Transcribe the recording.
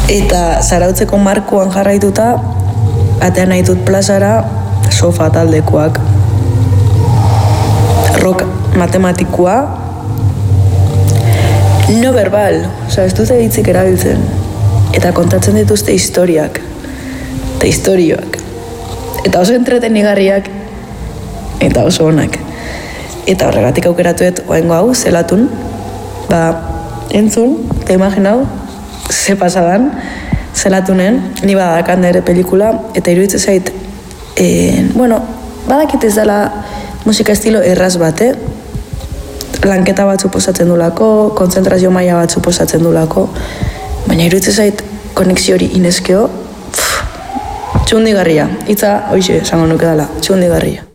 Eta Zarautzeko markoan jarraituta, atean nahi dut plazara sofa taldekoak. Rock matematikoa, no verbal, ez dute hitzik erabiltzen. Eta kontatzen dituzte historiak, eta historioak. Eta oso entretenigarriak, eta oso onak. Eta horregatik aukeratuet oaingo hau, zelatun, entzun, eta imaginau, ze pasadan, zelatunen, ni badakan ere pelikula, eta iruditzen zait, badakit ez dela musika estilo erraz bat, lanketa bat suposatzen dulako, konzentrazio maila bat suposatzen dulako, baina iruditzen zait konexio hori inezkeo, txundigarria, hitza hoixe esango nuke dela, txundigarria.